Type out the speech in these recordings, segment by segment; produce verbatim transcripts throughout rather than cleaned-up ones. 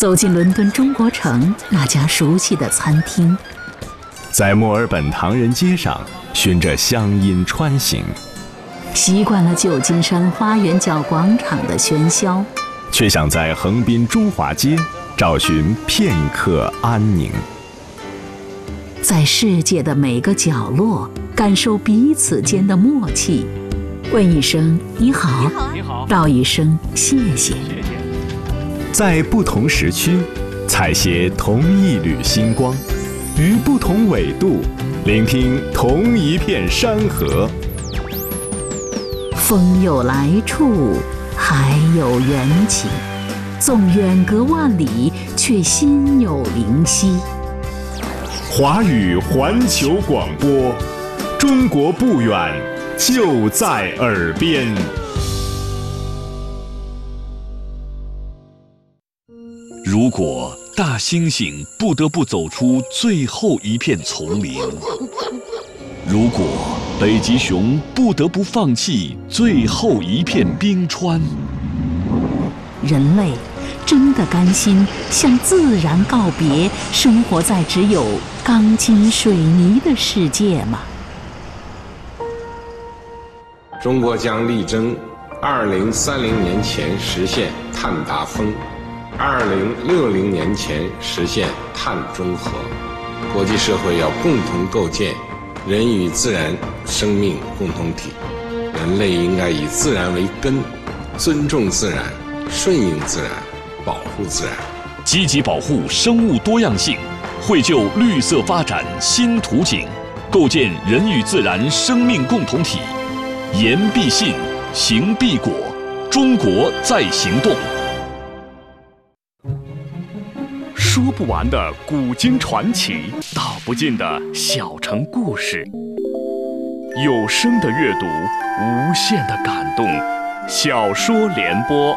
走进伦敦中国城那家熟悉的餐厅， 在墨尔本唐人街上循着乡音穿行， 习惯了旧金山花园角广场的喧嚣， 却想在横滨中华街找寻片刻安宁。 在世界的每个角落感受彼此间的默契，问一声你好， 你好， 道一声谢谢。 在不同时区采撷同一缕星光，于不同纬度聆听同一片山河。 风有来处，海有缘起，纵远隔万里，却心有灵犀。 华语环球广播，中国不远，就在耳边。 如果大猩猩不得不走出最后一片丛林，如果北极熊不得不放弃最后一片冰川， 人类真的甘心向自然告别，生活在只有钢筋水泥的世界吗？ 中国将力争二零三零年前实现碳达峰，二零六零年前实现碳中和。国际社会要共同构建人与自然生命共同体，人类应该以自然为根，尊重自然，顺应自然，保护自然， 积极保护生物多样性，绘就绿色发展新图景，构建人与自然生命共同体。言必信，行必果，中国在行动。 说不完的古今传奇，道不尽的小城故事，有声的阅读，无限的感动。小说联播。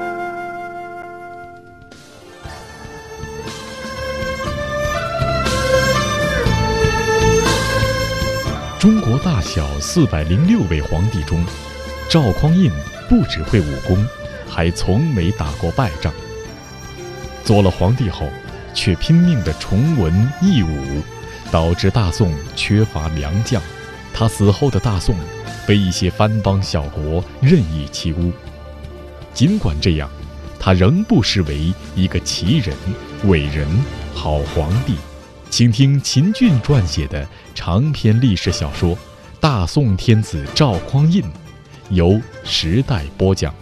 中国大小四百零六位皇帝中，赵匡胤不只会武功，还从没打过败仗。做了皇帝后，却拼命地崇文抑武，导致大宋缺乏良将。他死后的大宋被一些藩邦小国任意欺侮。尽管这样，他仍不失为一个奇人、伟人、好皇帝。请听秦俊撰写的长篇历史小说《大宋天子赵匡胤》，由时代播讲。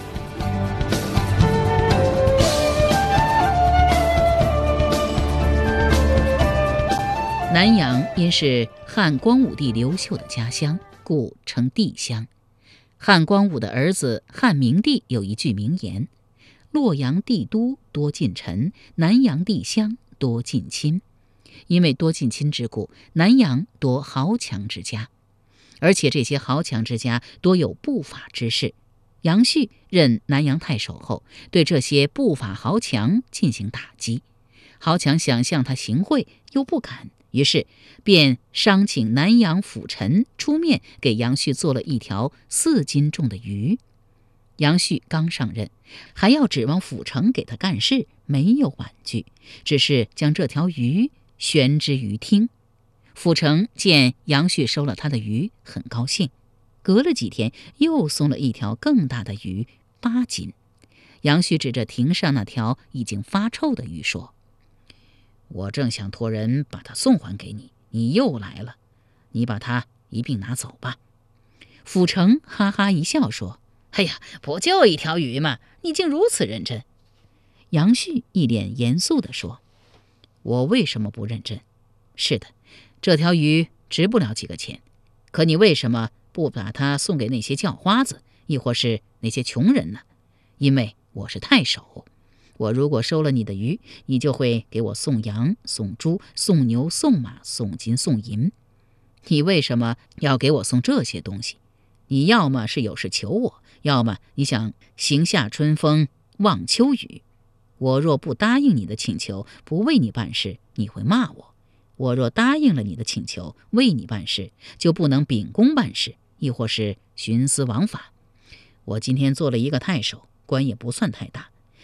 南阳因是汉光武帝刘秀的家乡，故称帝乡。汉光武的儿子汉明帝有一句名言：洛阳帝都多近臣，南阳帝乡多近亲。因为多近亲之故，南阳多豪强之家，而且这些豪强之家多有不法之事。杨旭任南阳太守后，对这些不法豪强进行打击。豪强想向他行贿，又不敢，于是便商请南阳府臣出面给杨旭做了一条四斤重的鱼。杨旭刚上任，还要指望府城给他干事，没有婉拒，只是将这条鱼悬之于厅。府城见杨旭收了他的鱼，很高兴，隔了几天又送了一条更大的鱼，八斤。杨旭指着庭上那条已经发臭的鱼说：我正想托人把它送还给你，你又来了，你把它一并拿走吧。府城哈哈一笑说：哎呀，不就一条鱼嘛，你竟如此认真。杨旭一脸严肃地说：我为什么不认真？是的，这条鱼值不了几个钱，可你为什么不把它送给那些叫花子，亦或是那些穷人呢？因为我是太守，我如果收了你的鱼，你就会给我送羊、送猪、送牛、送马、送金、送银。你为什么要给我送这些东西？你要么是有事求我，要么你想行夏春风，望秋雨。我若不答应你的请求，不为你办事，你会骂我；我若答应了你的请求，为你办事，就不能秉公办事，亦或是徇私枉法。我今天做了一个太守，官也不算太大，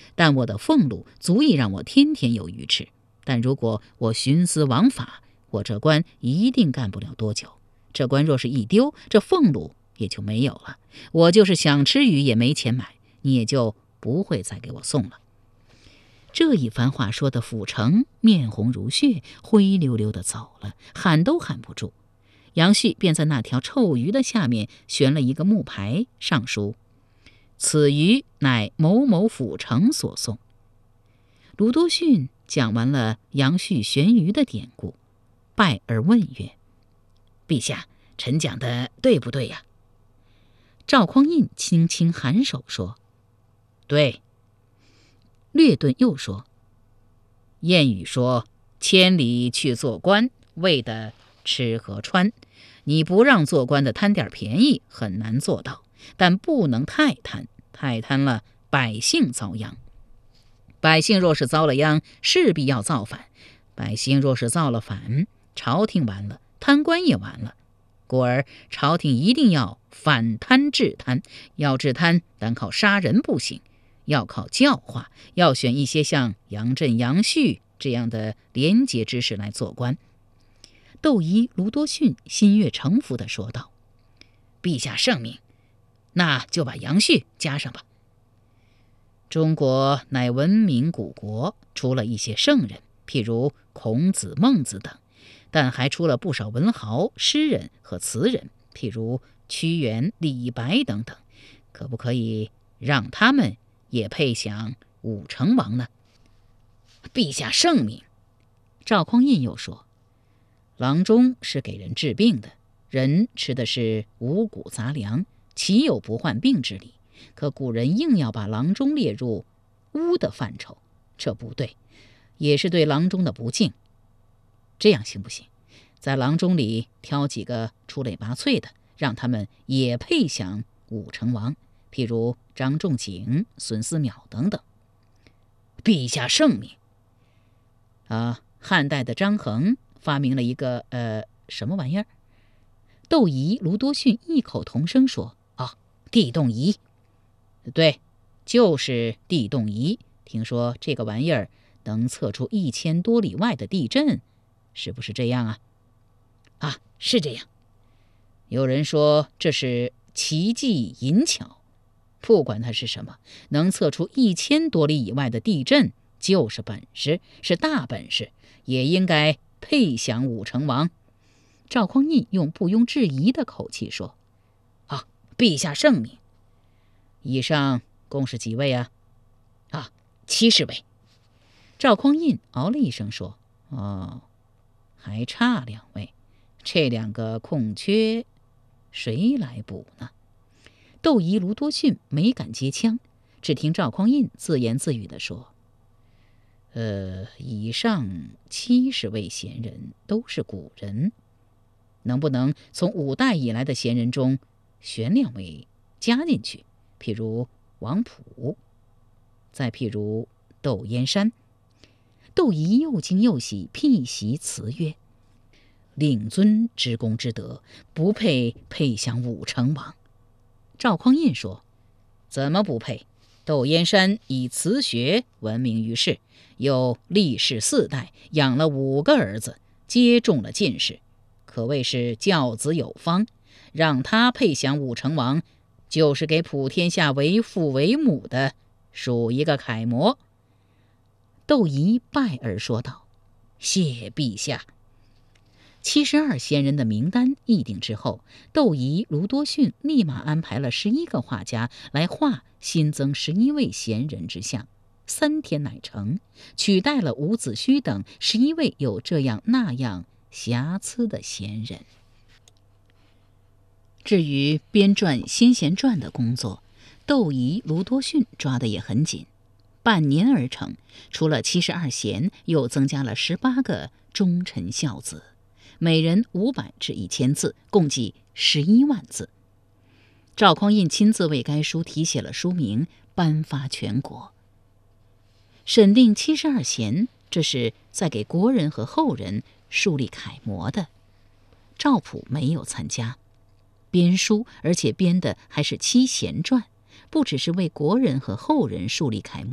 但我的俸禄足以让我天天有鱼吃。但如果我徇私枉法，我这官一定干不了多久。这官若是一丢，这俸禄也就没有了。我就是想吃鱼也没钱买，你也就不会再给我送了。这一番话说的府城面红如血，灰溜溜的走了，喊都喊不住。杨旭便在那条臭鱼的下面悬了一个木牌，上书：此鱼乃某某府城所送。卢多逊讲完了杨旭悬鱼的典故，拜而问曰：陛下，臣讲的对不对呀？赵匡胤轻轻颔首说：对。略顿又说：谚语说，千里去做官，为的吃和穿。你不让做官的贪点便宜，很难做到，但不能太贪，太贪了，百姓遭殃。百姓若是遭了殃，势必要造反；百姓若是造了反，朝廷完了，贪官也完了。故而朝廷一定要反贪治贪，要治贪，单靠杀人不行，要靠教化，要选一些像杨震、杨旭这样的廉洁之士来做官。窦仪、卢多逊心悦诚服地说道：陛下圣明，那就把杨旭加上吧。中国乃文明古国，出了一些圣人，譬如孔子、孟子等，但还出了不少文豪、诗人和词人，譬如屈原、李白等等。可不可以让他们也配享武成王呢？陛下圣明。赵匡胤又说：郎中是给人治病的，人吃的是五谷杂粮，岂有不患病之理？可古人硬要把郎中列入巫的范畴，这不对，也是对郎中的不敬。这样行不行？在郎中里挑几个出类拔萃的，让他们也配享武成王，譬如张仲景、孙思邈等等。陛下圣明。啊，汉代的张衡发明了一个呃什么玩意儿？窦仪、卢多逊异口同声说：啊，地动仪。对，就是地动仪。听说这个玩意儿能测出一千多里外的地震，是不是这样啊？啊，是这样。有人说这是奇技淫巧，不管它是什么，能测出一千多里以外的地震就是本事，是大本事，也应该配享武成王。赵匡胤用不庸置疑的口气说：啊，陛下圣明。以上共是几位啊？啊，七十位。赵匡胤哦了一声说：哦，还差两位，这两个空缺谁来补呢？窦仪、卢多逊没敢接枪，只听赵匡胤自言自语地说：呃，以上七十位贤人都是古人，能不能从五代以来的贤人中选两位加进去？譬如王溥，再譬如窦燕山。窦仪又惊又喜，辟席辞曰：令尊之功之德，不配配享武成王。赵匡胤说：怎么不配？窦燕山以词学闻名于世，又历世四代，养了五个儿子，皆中了进士，可谓是教子有方。让他配享武成王，就是给普天下为父为母的数一个楷模。窦仪拜而说道：谢陛下。七十二贤人的名单议定之后，窦仪、卢多逊立马安排了十一个画家来画新增十一位贤人之像，三天乃成，取代了伍子胥等十一位有这样那样瑕疵的贤人。至于编撰先贤传的工作，窦仪、卢多逊抓得也很紧，半年而成，除了七十二贤，又增加了十八个忠臣孝子，每人五百至一千字，共计十一万字。赵匡胤亲自为该书题写了书名，颁发全国。审定七十二贤，这是在给国人和后人树立楷模的。赵普没有参加编书，而且编的还是七贤传，不只是为国人和后人树立楷模，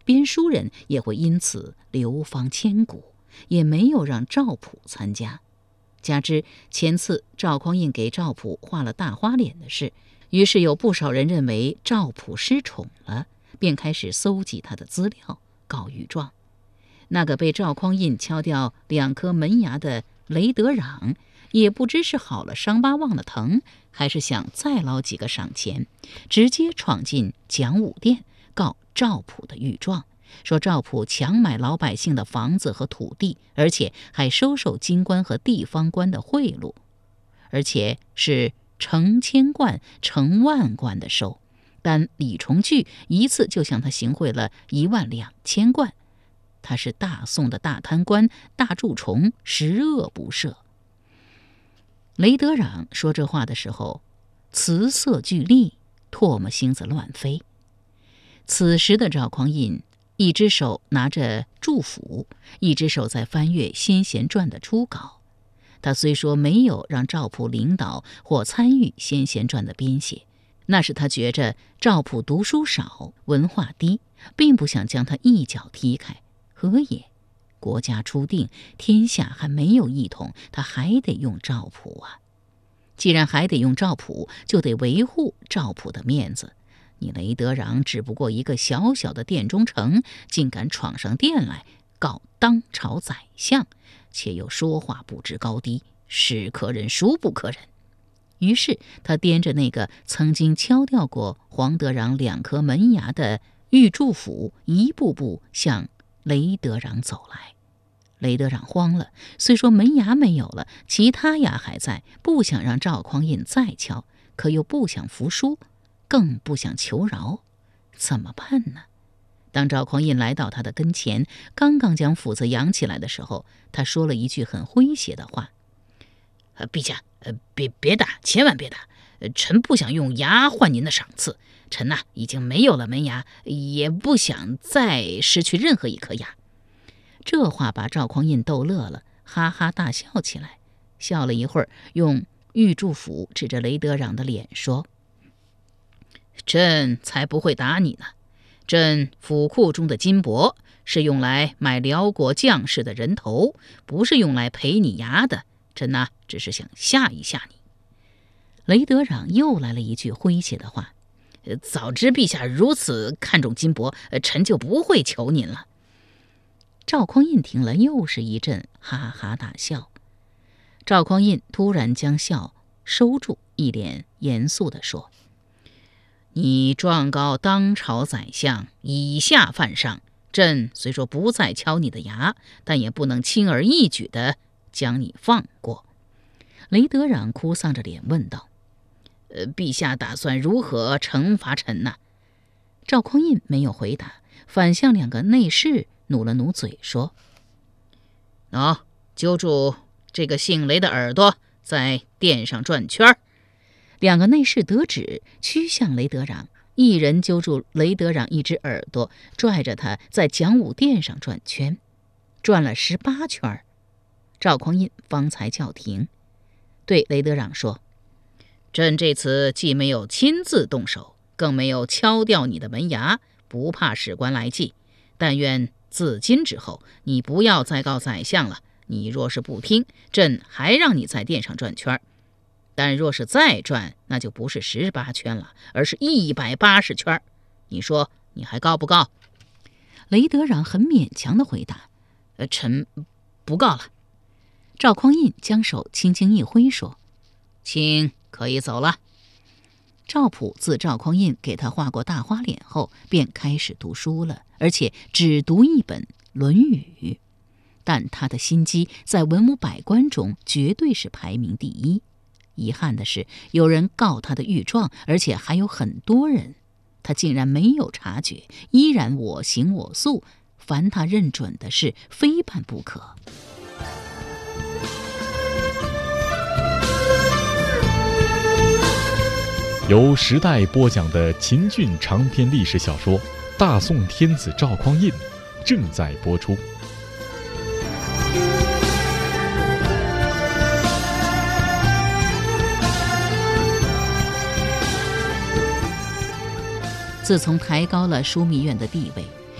编书人也会因此流芳千古，也没有让赵普参加。加之前次赵匡胤给赵普画了大花脸的事，于是有不少人认为赵普失宠了，便开始搜集他的资料，告御状。那个被赵匡胤敲掉两颗门牙的雷德壤，也不知是好了伤疤忘了疼，还是想再捞几个赏钱，直接闯进讲武殿告赵普的御状，说赵普强买老百姓的房子和土地，而且还收受京官和地方官的贿赂，而且是成千贯成万贯的收。但李重聚一次就向他行贿了一万两千贯，他是大宋的大贪官大蛀虫，十恶不赦。雷德壤说这话的时候，辞色俱厉，唾沫星子乱飞。此时的赵匡胤一只手拿着祝府，一只手在翻阅《先贤传》的初稿。他虽说没有让赵普领导或参与《先贤传》的编写，那是他觉着赵普读书少，文化低，并不想将他一脚踢开。何也？国家初定，天下还没有一统，他还得用赵普啊。既然还得用赵普，就得维护赵普的面子。你雷德壤只不过一个小小的殿中丞，竟敢闯上殿来告当朝宰相，且又说话不知高低，是可忍孰不可忍。于是他掂着那个曾经敲掉过黄德壤两颗门牙的御祝府，一步步向雷德壤走来。雷德壤慌了，虽说门牙没有了，其他牙还在，不想让赵匡胤再敲，可又不想服输，更不想求饶，怎么办呢？当赵匡胤来到他的跟前，刚刚将斧子扬起来的时候，他说了一句很诙谐的话：呃，陛下，呃，别别打，千万别打，呃，臣不想用牙换您的赏赐，臣呐、啊、已经没有了门牙，也不想再失去任何一颗牙。这话把赵匡胤逗乐了，哈哈大笑起来，笑了一会儿，用御祝府指着雷德壤的脸说：朕才不会打你呢，朕府库中的金帛是用来买辽国将士的人头，不是用来赔你牙的，朕呐、啊、只是想吓一吓你。雷德壤又来了一句诙谐的话：早知陛下如此看重金帛，臣就不会求您了。赵匡胤听了又是一阵哈哈大笑。赵匡胤突然将笑收住，一脸严肃地说：你状告当朝宰相以下犯上，朕虽说不再敲你的牙，但也不能轻而易举地将你放过。雷德壤哭丧着脸问道：呃，陛下打算如何惩罚臣呢？赵匡胤没有回答，反向两个内侍努了努嘴说：喏、哦，揪住这个姓雷的耳朵，在殿上转圈。两个内侍得旨，趋向雷德壤，一人揪住雷德壤一只耳朵，拽着他在讲武殿上转圈，转了十八圈。赵匡胤方才叫停，对雷德壤说：朕这次既没有亲自动手，更没有敲掉你的门牙，不怕史官来记，但愿自今之后，你不要再告宰相了。你若是不听，朕还让你在殿上转圈，但若是再转，那就不是十八圈了，而是一百八十圈。你说你还告不告？雷德壤很勉强的回答：呃，臣不告了。赵匡胤将手轻轻一挥说：请可以走了。赵普自赵匡胤给他画过大花脸后，便开始读书了，而且只读一本《论语》，但他的心机在文武百官中绝对是排名第一。遗憾的是，有人告他的御状，而且还有很多人，他竟然没有察觉，依然我行我素，凡他认准的事，非办不可。 由时代播讲的秦俊长篇历史小说《大宋天子赵匡胤》正在播出。 自从抬高了枢密院的地位，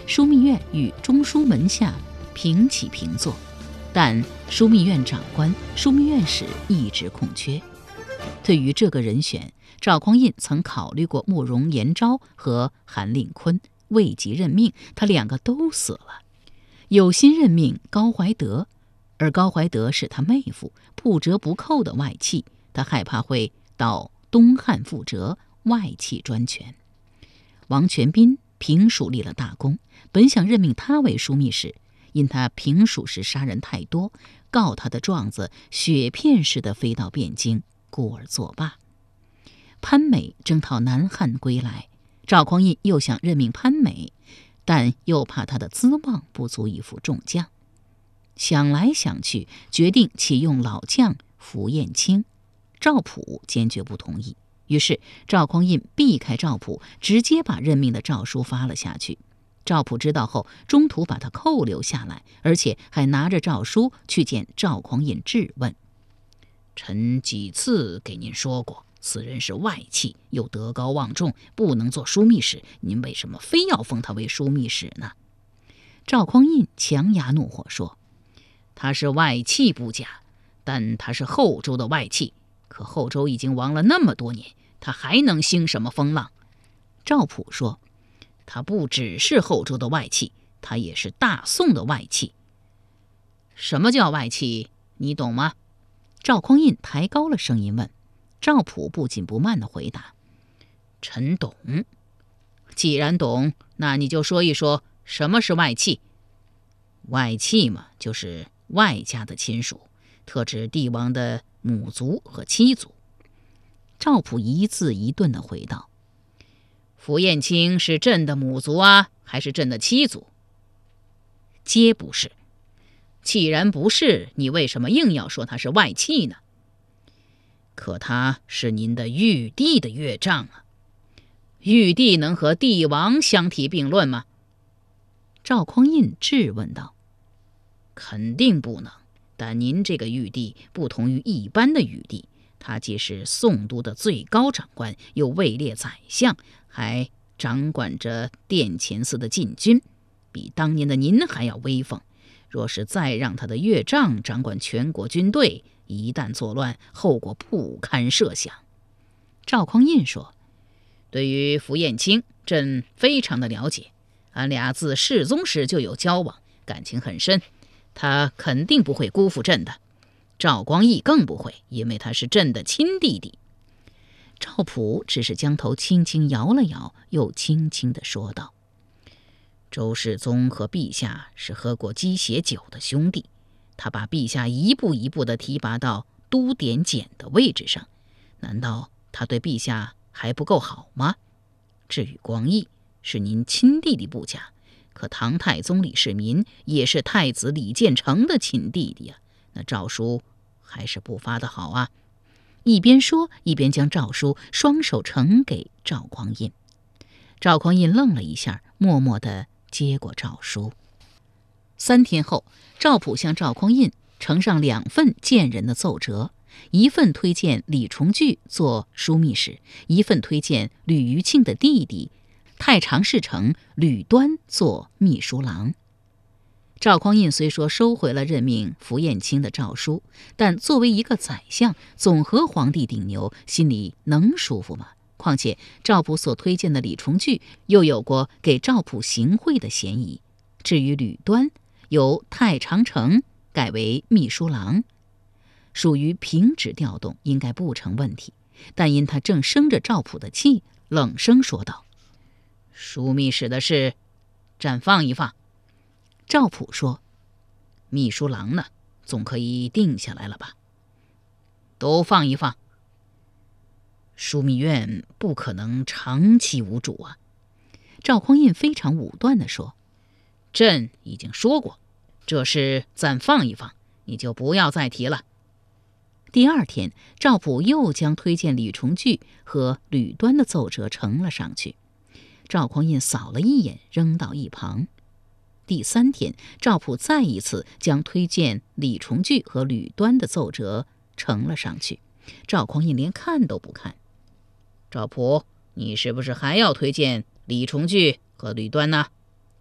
枢密院与中书门下平起平坐，但枢密院长官、枢密院使一直空缺。对于这个人选，赵匡胤曾考虑过慕容延昭和韩令坤，未及任命，他两个都死了。有心任命高怀德，而高怀德是他妹夫，不折不扣的外戚，他害怕会到东汉覆辙，外戚专权。王全斌平蜀立了大功，本想任命他为枢密使，因他平蜀时杀人太多，告他的状子雪片似的飞到汴京，故而作罢。潘美征讨南汉归来，赵匡胤又想任命潘美，但又怕他的资望不足以服众将。想来想去，决定启用老将符彦卿。赵普坚决不同意，于是赵匡胤避开赵普，直接把任命的诏书发了下去。赵普知道后，中途把他扣留下来，而且还拿着诏书去见赵匡胤质问：臣几次给您说过，此人是外戚，又德高望重，不能做枢密使，您为什么非要封他为枢密使呢？赵匡胤强压怒火说：他是外戚不假，但他是后周的外戚，可后周已经亡了那么多年，他还能兴什么风浪？赵普说：他不只是后周的外戚，他也是大宋的外戚。什么叫外戚？你懂吗？赵匡胤抬高了声音问。赵普不紧不慢地回答：臣懂。既然懂，那你就说一说什么是外戚。外戚嘛，就是外家的亲属，特指帝王的母族和妻族。赵普一字一顿地回道：符彦卿是朕的母族啊，还是朕的妻族？皆不是。既然不是，你为什么硬要说他是外戚呢？可他是您的玉帝的岳丈啊，玉帝能和帝王相提并论吗？赵匡胤质问道。肯定不能，但您这个玉帝不同于一般的玉帝，他既是宋都的最高长官，又位列宰相，还掌管着殿前司的禁军，比当年的您还要威风。若是再让他的岳丈掌管全国军队，一旦作乱，后果不堪设想。赵匡胤说：对于符彦卿，朕非常的了解，俺俩自世宗时就有交往，感情很深，他肯定不会辜负朕的。赵光义更不会，因为他是朕的亲弟弟。赵普只是将头轻轻摇了摇，又轻轻地说道：周世宗和陛下是喝过鸡血酒的兄弟，他把陛下一步一步地提拔到都点检的位置上，难道他对陛下还不够好吗？至于光义，是您亲弟弟不假，可唐太宗李世民也是太子李建成的亲弟弟啊，那诏书还是不发的好啊。一边说一边将诏书双手呈给赵匡胤。赵匡胤愣了一下，默默地接过诏书。三天后，赵普向赵匡胤呈上两份荐人的奏折，一份推荐李重聚做枢密使，一份推荐吕余庆的弟弟太常侍丞吕端做秘书郎。赵匡胤虽说收回了任命符彦卿的诏书，但作为一个宰相，总和皇帝顶牛，心里能舒服吗？况且赵普所推荐的李重聚又有过给赵普行贿的嫌疑。至于吕端，由太常丞改为秘书郎，属于平职调动，应该不成问题。但因他正生着赵普的气，冷声说道：枢密使的事暂放一放。赵普说：秘书郎呢，总可以定下来了吧？都放一放。枢密院不可能长期无主啊。赵匡胤非常武断地说：朕已经说过，这事暂放一放，你就不要再提了。第二天，赵普又将推荐李重聚和吕端的奏折呈了上去。赵匡胤扫了一眼，扔到一旁。第三天，赵普再一次将推荐李重聚和吕端的奏折呈了上去。赵匡胤连看都不看。赵普，你是不是还要推荐李重聚和吕端呢？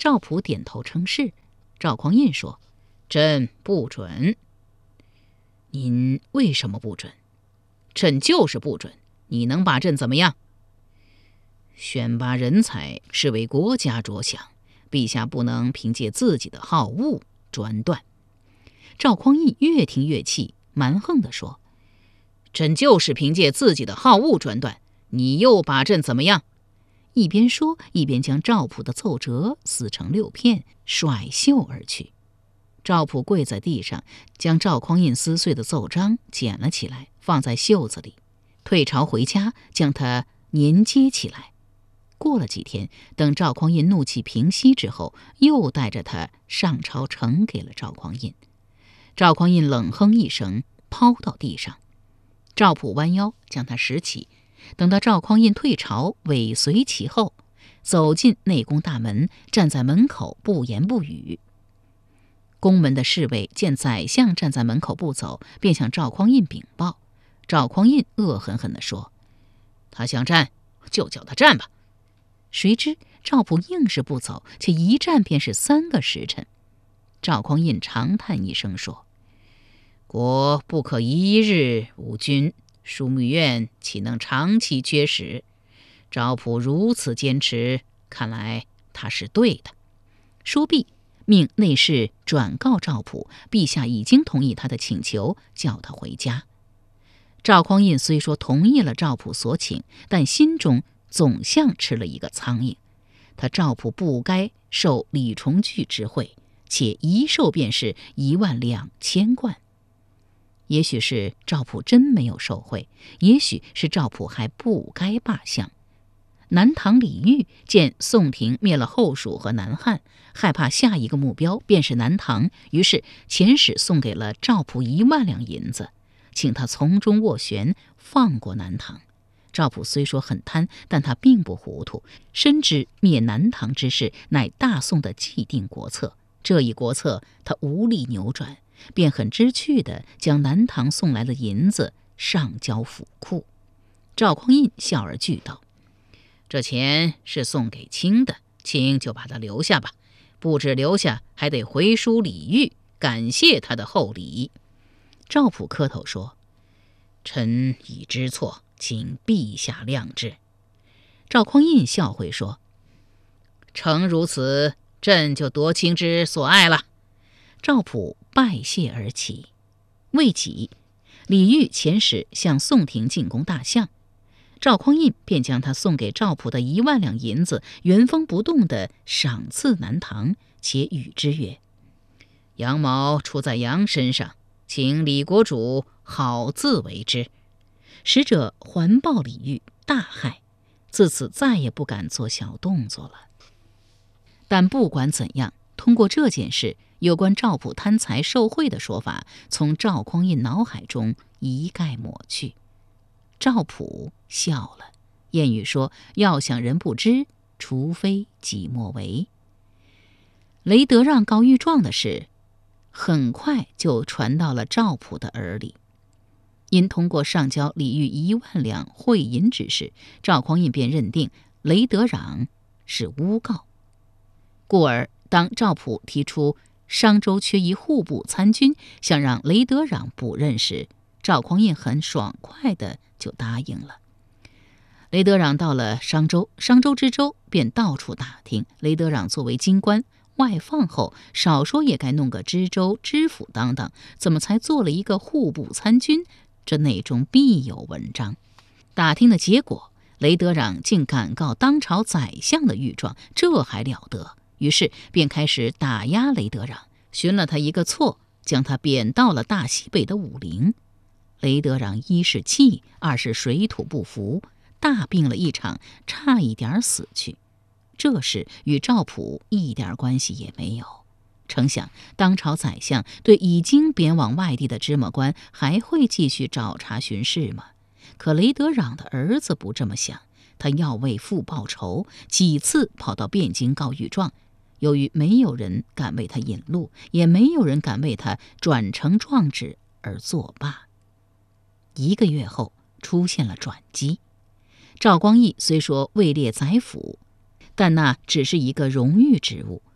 赵普点头称是。赵匡胤说：“朕不准。”“您为什么不准？”“朕就是不准。你能把朕怎么样？”“选拔人才是为国家着想，陛下不能凭借自己的好恶专断。”赵匡胤越听越气，蛮横地说：“朕就是凭借自己的好恶专断，你又把朕怎么样？”一边说，一边将赵普的奏折撕成六片，甩袖而去。赵普跪在地上，将赵匡胤撕碎的奏章捡了起来，放在袖子里，退朝回家，将它粘接起来。过了几天，等赵匡胤怒气平息之后，又带着他上朝呈给了赵匡胤。赵匡胤冷哼一声，抛到地上。赵普弯腰将他拾起，等到赵匡胤退朝，尾随其后，走进内宫大门，站在门口不言不语。宫门的侍卫见宰相站在门口不走，便向赵匡胤禀报。赵匡胤恶狠狠地说：“他想站，就叫他站吧。”谁知赵普硬是不走，且一站便是三个时辰。赵匡胤长叹一声说：“国不可一日无君，枢密院岂能长期缺使？赵普如此坚持，看来他是对的。”说毕，命内侍转告赵普，陛下已经同意他的请求，叫他回家。赵匡胤虽说同意了赵普所请，但心中总像吃了一个苍蝇。他赵普不该受李重聚之惠，且一受便是一万两千贯。也许是赵普真没有受贿，也许是赵普还不该罢相。南唐李煜见宋廷灭了后蜀和南汉，害怕下一个目标便是南唐，于是遣使送给了赵普一万两银子，请他从中斡旋，放过南唐。赵普虽说很贪，但他并不糊涂，深知灭南唐之事乃大宋的既定国策，这一国策他无力扭转，便很知趣地将南唐送来的银子上交府库。赵匡胤笑而句道：“这钱是送给卿的，卿就把它留下吧，不止留下，还得回书李煜，感谢他的厚礼。”赵普磕头说：“臣已知错，请陛下谅之。”赵匡胤笑回说：“诚如此，朕就夺卿之所爱了。”赵普拜谢而起。未几，李煜遣使向宋廷进攻大相，赵匡胤便将他送给赵普的一万两银子原封不动地赏赐南唐，且语之曰：“羊毛出在羊身上，请李国主好自为之。”使者还报李煜，大骇，自此再也不敢做小动作了。但不管怎样，通过这件事，有关赵普贪财受贿的说法从赵匡胤脑海中一概抹去。赵普笑了，谚语说：“要想人不知，除非己莫为。”雷德让告御状的事很快就传到了赵普的耳里。因通过上交李煜一万两贿银之事，赵匡胤便认定雷德让是诬告，故而当赵普提出商州缺一户部参军，想让雷德让补任时，赵匡胤很爽快地就答应了。雷德让到了商州，商州知州便到处打听，雷德让作为京官外放后，少说也该弄个知州知府当当，怎么才做了一个户部参军？这内中必有文章。打听的结果，雷德让竟敢告当朝宰相的御状，这还了得？于是便开始打压雷德让，寻了他一个错，将他贬到了大西北的武陵。雷德让一是气，二是水土不服，大病了一场，差一点死去。这事与赵普一点关系也没有。诚想当朝宰相对已经贬往外地的芝麻官还会继续找茬巡视吗？可雷德让的儿子不这么想，他要为父报仇，几次跑到汴京告御状。由于没有人敢为他引路，也没有人敢为他转成状纸而作罢。一个月后出现了转机。赵光义虽说位列宰辅，但那只是一个荣誉职务，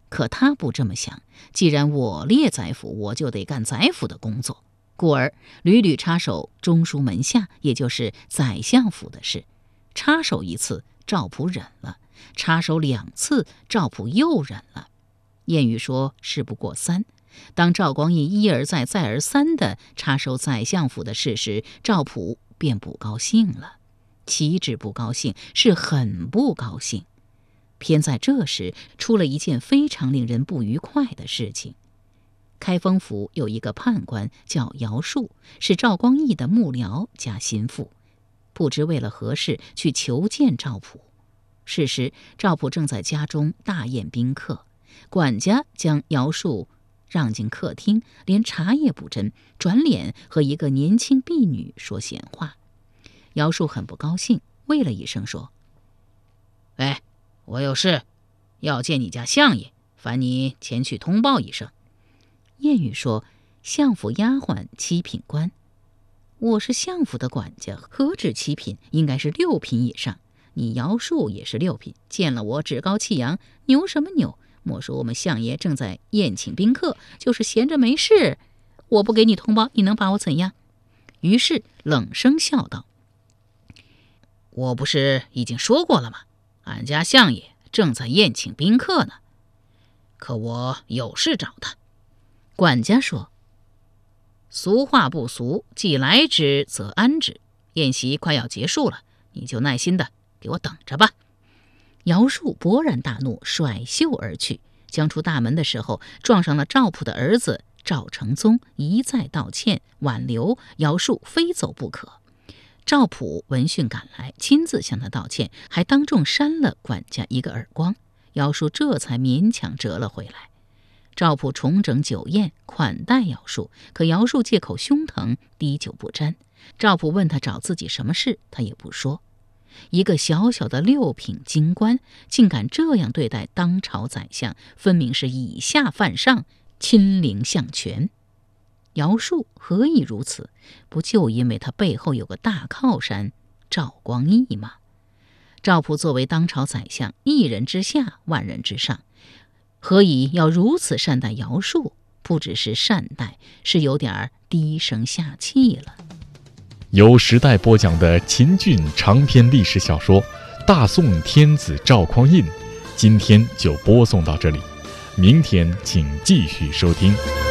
可他不这么想，既然我列宰府，我就得干宰府的工作，故而屡屡插手中书门下，也就是宰相府的事。插手一次，赵普忍了；插手两次，赵普又忍了。谚语说事不过三，当赵光义一而再再而三地插手宰相府的事时，赵普便不高兴了。岂止不高兴，是很不高兴。偏在这时出了一件非常令人不愉快的事情。开封府有一个判官叫姚树，是赵光义的幕僚加心腹，不知为了何事去求见赵普。是时赵普正在家中大宴宾客，管家将姚树让进客厅，连茶也不斟，转脸和一个年轻婢女说闲话。姚树很不高兴，喂了一声说：喂，我有事要见你家相爷，烦你前去通报一声。谚语说相府丫鬟七品官，我是相府的管家，何止七品，应该是六品以上。你姚树也是六品，见了我趾高气扬，牛什么牛？莫说我们相爷正在宴请宾客，就是闲着没事，我不给你通报，你能把我怎样？于是冷声笑道：我不是已经说过了吗？俺家相爷正在宴请宾客呢，可我有事找他。管家说：俗话不俗，既来之则安之，宴席快要结束了，你就耐心的给我等着吧。姚树勃然大怒，甩袖而去。将出大门的时候，撞上了赵普的儿子赵承宗，一再道歉挽留，姚树非走不可。赵普闻讯赶来，亲自向他道歉，还当众扇了管家一个耳光。姚树这才勉强折了回来。赵普重整酒宴，款待姚树，可姚树借口胸疼，滴酒不沾。赵普问他找自己什么事，他也不说。一个小小的六品京官，竟敢这样对待当朝宰相，分明是以下犯上，亲临相权。姚树何以如此？不就因为他背后有个大靠山赵光义吗？赵普作为当朝宰相，一人之下，万人之上，何以要如此善待姚树？不只是善待，是有点低声下气了。 由时代播讲的秦俊长篇历史小说《大宋天子赵匡胤》，今天就播送到这里，明天请继续收听。